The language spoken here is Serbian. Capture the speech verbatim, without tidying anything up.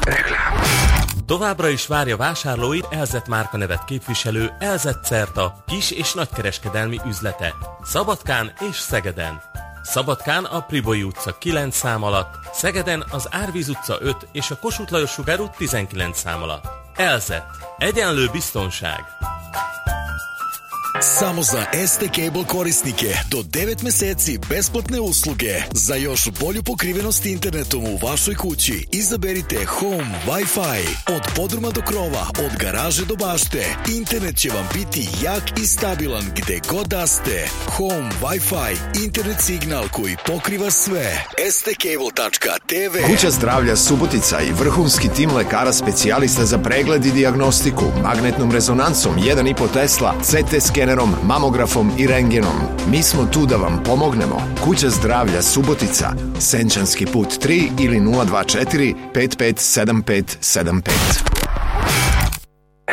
Reklám. Továbbra is várja vásárlóit Elzett márkanevet képviselő Elzett Certa kis- és nagykereskedelmi üzlete Szabadkán és Szegeden. Szabadkán a Priboi utca kilenc szám alatt, Szegeden az Árvíz utca öt és a Kossuth Lajos Sugár út tizenkilenc szám alatt. Elzett. Egyenlő biztonság. Samo za es te Cable korisnike do devet meseci besplatne usluge. Za još bolju pokrivenost internetom u vašoj kući izaberite Home Wi-Fi. Od podruma do krova, od garaže do bašte. Internet će vam biti jak i stabilan gde god da ste. Home Wi-Fi, internet signal koji pokriva sve. es te cable tačka te ve. Kuća zdravlja Subotica i vrhunski tim lekara specijalista za pregled i dijagnostiku magnetnom rezonancom jedan i po Tesla, ce te skenerom, mamografom i rengenom. Mi smo tu da vam pomognemo. Kuća zdravlja Subotica, Senčanski put tri ili nula dva četiri pet pet sedam pet sedam pet.